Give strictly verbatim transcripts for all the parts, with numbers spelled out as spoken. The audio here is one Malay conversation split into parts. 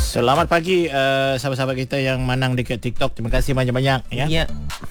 Selamat pagi uh, sahabat-sahabat kita yang menang dekat TikTok. Terima kasih banyak-banyak ya. Ya.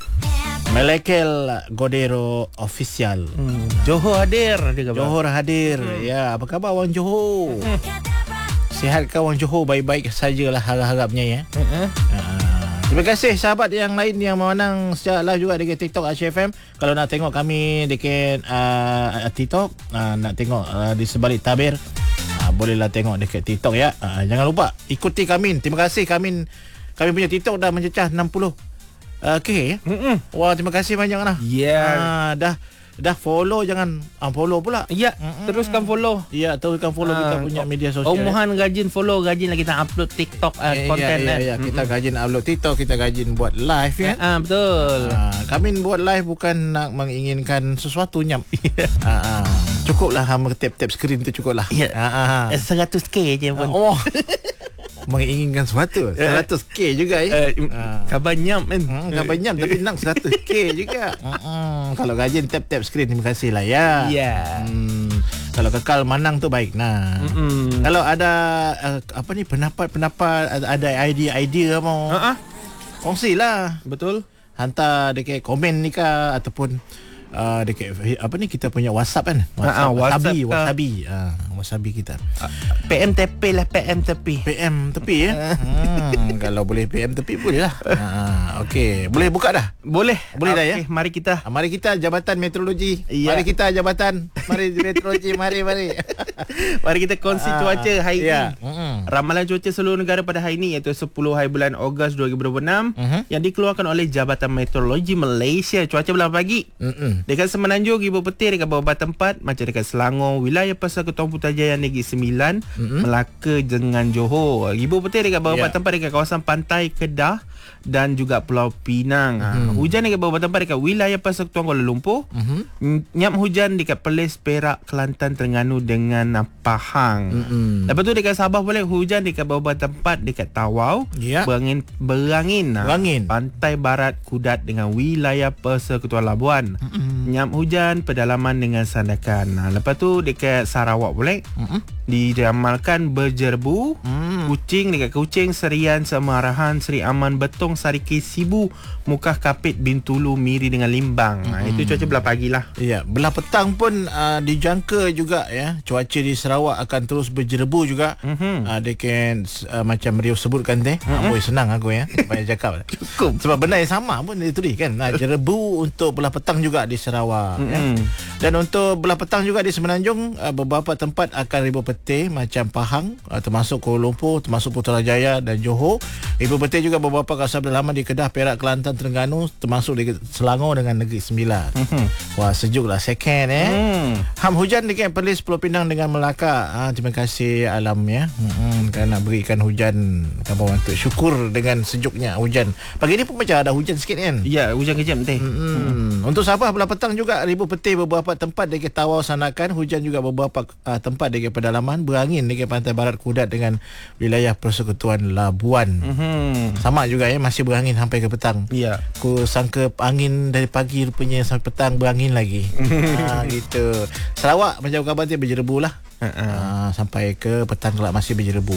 Melekel Godero Official. Hmm. Johor hadir dia kata. Johor hadir. Hmm. Ya, apa khabar orang Johor? Hmm. Sihat ke orang Johor? Baik-baik sajalah harap-harapnya ya. Hmm. Uh, terima kasih sahabat yang lain yang menang secara live juga dekat TikTok Asia F M. Kalau nak tengok kami dekat uh, TikTok, uh, nak tengok uh, di sebalik tabir, uh, bolehlah tengok dekat TikTok ya. Uh, jangan lupa ikuti kami. Terima kasih kami. Kami punya TikTok dah mencecah enam puluh Uh, K ya. Mm-mm. Wah, terima kasih banyak lah. Ya. Yeah. Ah, dah dah follow, jangan unfollow pula. Ya, yeah, teruskan follow. Ya, teruskan follow uh, kita punya media sosial. Omohan ya. Rajin follow, rajin lah kita upload TikTok uh, eh, konten ya, ya, kan. ya. Kita rajin upload TikTok, kita rajin buat live ya. Ah, uh, betul. Uh, kami buat live bukan nak menginginkan sesuatu nyam. uh, uh, cukuplah hama tap-tap skrin tu cukuplah. Ya. Uh, uh. seratus K je pun. Uh, oh. Menginginkan sesuatu seratus K juga ya. Uh, uh. Khabar nyam kan. Hmm, khabar nyam tapi nak seratus K juga. Uh-uh. Kalau rajin tap-tap skrin, terima kasih lah ya. Ya. Yeah. Hmm, kalau kekal menang tu baik. Nah. Mm-mm. Kalau ada uh, apa ni pendapat-pendapat, ada idea-idea mau. Uh-uh. Kongsilah. Betul. Hantar dekat komen ni ke ataupun Uh, dekat apa ni kita punya WhatsApp kan, WhatsApp, uh, wasabi WhatsApp, wasabi uh, wasabi kita uh, P M tepi lah, P M tepi P M tepi ya. hmm, kalau boleh P M tepi boleh lah. uh, Okey, boleh buka dah, boleh boleh dah okay, ya. Mari kita uh, mari kita Jabatan Meteorologi. Yeah. Mari kita Jabatan Mari Meteorologi mari mari mari kita kongsi uh, cuaca hari yeah. ini. mm-hmm. Ramalan cuaca seluruh negara pada hari ini iaitu sepuluh hari bulan Ogos dua ribu dua puluh enam uh-huh. yang dikeluarkan oleh Jabatan Meteorologi Malaysia. Cuaca belah pagi. Mm-hmm. Dekat Semenanjung Ibu Petir dekat beberapa tempat macam dekat Selangor, wilayah Pasar Ketuan Putrajaya Negeri Sembilan, mm-hmm. Melaka dengan Johor. Ibu Petir dekat beberapa yeah. tempat dekat kawasan pantai Kedah dan juga Pulau Pinang. Mm-hmm. Hujan dekat beberapa tempat dekat wilayah Pasar Ketuan Kuala Lumpur. Mm-hmm. Nyap hujan dekat Perlis, Perak, Kelantan, Terengganu dengan Pahang. Mm-hmm. Lepas tu dekat Sabah boleh hujan dekat beberapa tempat dekat Tawau. Yeah. Berangin berangin. Berangin. Pantai Barat Kudat dengan wilayah Pasar Ketuan Labuan. Mm-hmm. Nyap hujan pedalaman dengan Sandakan. Nah, lepas tu dekat Sarawak boleh. Mm-hmm. Diramalkan berjerbu. Mm. Kuching dekat Kuching, Serian, Semarahan, Seri Aman, Betong, Sariki, Sibu, Mukah, Kapit, Bintulu, Miri dengan Limbang. Mm-hmm. Nah, itu cuaca belah pagi lah. Ya, belah petang pun uh, dijangka juga ya. Cuaca di Sarawak akan terus berjerbu juga. Mm-hmm. Uh, dia kan uh, macam Rio sebutkan teh. Mm-hmm. Uh, boleh senang aku ya. Banyak cakap. Cukup. Sebab benda yang sama pun dia tulis kan. Nah, jerbu untuk belah petang juga di Sarawak. Mm-hmm. Ya. Dan untuk belah petang juga di Semenanjung, uh, beberapa tempat akan ribuan petir macam Pahang, uh, termasuk Kuala Lumpur, termasuk Putrajaya dan Johor. Ribuan petir juga beberapa kawasan pedalaman di Kedah, Perak, Kelantan, Terengganu, termasuk di Selangor dengan Negeri Sembilan. Mm-hmm. Wah, sejuk lah second eh. Mm. Ham hujan dekat Perlis, Pulau Pinang dengan Melaka. Ah, terima kasih alam ya. Mm-hmm. Kerana berikan hujan kamu untuk syukur dengan sejuknya hujan. Pagi ni pun macam ada hujan sikit kan. Ya, hujan kejam teh. Mm-hmm. Mm. Untuk Sabah belah petang juga ribuan petir beberapa tempat dekat Tawau, Sandakan, hujan juga beberapa uh, tempat dekat pedalaman, berangin dekat Pantai Barat Kudat dengan wilayah Persekutuan Labuan. Mm-hmm. Sama juga ya, masih berangin sampai ke petang. Ya. Aku sangka angin dari pagi rupanya sampai petang berangin lagi. ha, gitu. Sarawak macam khabar dia berjerebu lah. Uh-uh. Ha, sampai ke petang kelak masih berjerebu.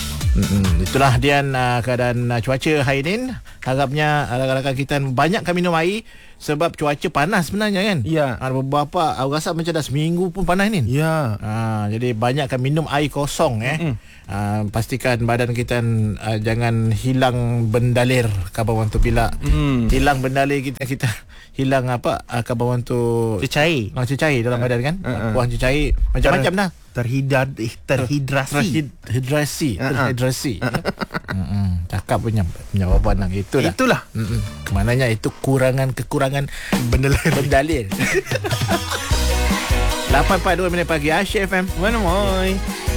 Mm-mm. Itulah Dian uh, keadaan uh, cuaca hari ini. Harapnya uh, rakan-rakan kita banyakkan minum air sebab cuaca panas sebenarnya kan. Ya. Ada beberapa aku rasa macam dah seminggu pun panas ni. Ya. Uh, jadi banyakkan minum air kosong eh. Uh, pastikan badan kita uh, jangan hilang bendalir karbon tu bila. Mm. Hilang bendalir kita kita hilang apa uh, karbon tu cecair. Ah, cecair dalam uh, badan kan. Uh, Buang cecair macam-macam dah. Terhidrat terhidrasi terhidrasi uh-huh. terhidrasi uh-huh. Cakap punya jawapan nak itulah itulah uh-uh. Kemananya itu kurangan kekurangan bendalir bendalir. lapan empat puluh dua minit pagi Asia F M. Mana moi.